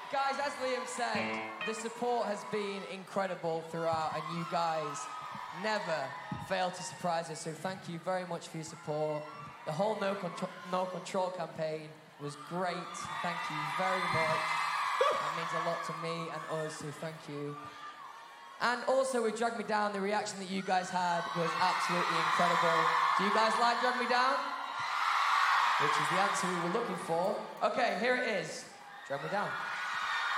Guys, as Liam said, the support has been incredible throughout, and you guys never fail to surprise us, so thank you very much for your support. The whole No Control campaign was great. Thank you very much. That means a lot to me and us, so thank you. And also with Drag Me Down, the reaction that you guys had was absolutely incredible. Do you guys like Drag Me Down? Which is the answer we were looking for. Okay, here it is. Drag Me Down.